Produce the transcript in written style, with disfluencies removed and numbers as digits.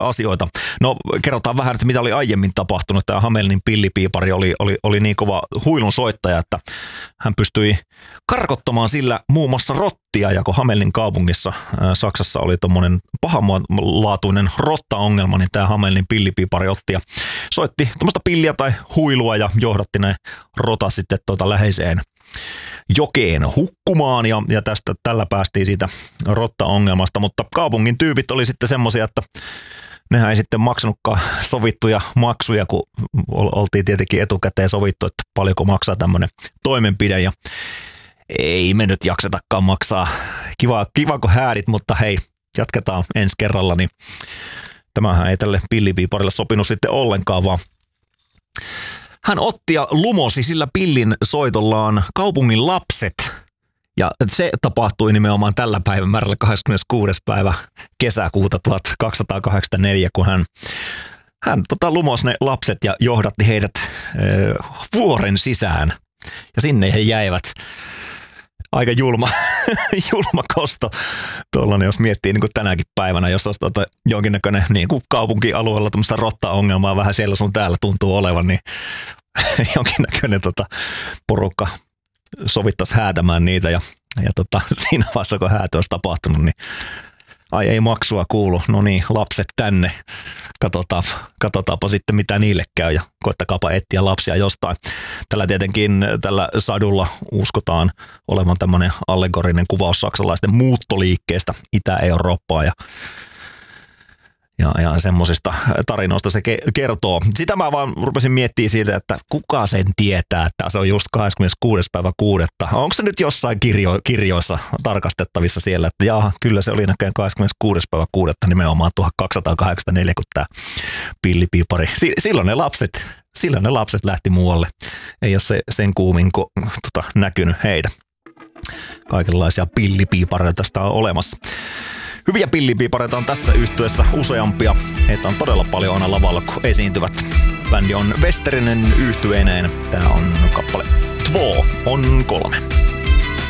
asioita. No kerrotaan vähän, että mitä oli aiemmin tapahtunut. Tämä Hamelinin pillipiipari oli niin kova huilun soittaja, että hän pystyi karkottamaan sillä muun muassa rottia, ja kun Hamelinin kaupungissa Saksassa oli tuommoinen pahanlaatuinen rottaongelma, niin tämä Hamelinin pillipiipari otti ja soitti tuommoista pilliä tai huilua ja johdatti ne rotat sitten läheiseen jokeen hukkumaan, ja tällä päästiin siitä rotta-ongelmasta, mutta kaupungin tyypit oli sitten semmoisia, että nehän ei sitten maksanutkaan sovittuja maksuja, kun oltiin tietenkin etukäteen sovittu, että paljonko maksaa tämmöinen toimenpide, ja ei me nyt jaksetakaan maksaa. Kiva kun häädit, mutta hei, jatketaan ensi kerralla, niin tämähän ei tälle pillipiiparille sopinut sitten ollenkaan, vaan hän otti ja lumosi sillä pillin soitollaan kaupungin lapset, ja se tapahtui nimenomaan tällä päivämäärällä 26. päivä kesäkuuta 1284, kun hän lumosi ne lapset ja johdatti heidät vuoren sisään, ja sinne he jäivät. Aika julma kosto tuollainen, jos miettii niin kuin tänäkin päivänä, jos olisi jonkinnäköinen niin kuin kaupunkialueella tämmöistä rotta-ongelmaa vähän siellä sun täällä tuntuu olevan, niin jonkinnäköinen porukka sovittaisi häätämään niitä, ja siinä vaiheessa, kun häätö olisi tapahtunut, niin ai ei maksua kuulu, no niin, lapset tänne, katsotaanpa sitten mitä niille käy, ja koettakaapa etsiä lapsia jostain. Tällä sadulla uskotaan olevan tämmöinen allegorinen kuvaus saksalaisten muuttoliikkeestä Itä-Eurooppaan, ja semmoisista tarinoista se kertoo. Sitä mä vaan rupesin miettimään siitä, että kuka sen tietää, että se on just 26. päivä 6. Onko se nyt jossain kirjoissa tarkastettavissa siellä, että jaa, kyllä se oli näköjään 26. päivä 6. nimenomaan 1284, kun tämä pillipiipari. Silloin ne lapset lähti muualle. Ei ole sen kuumin näkynyt heitä. Kaikenlaisia pillipiipareita tästä on olemassa. Hyviä pillipiipareita on tässä yhtyeessä useampia. Heitä on todella paljon aina lavalla, kun esiintyvät. Bändi on Westerinen yhtyeineen. Tää on kappale Två on 3.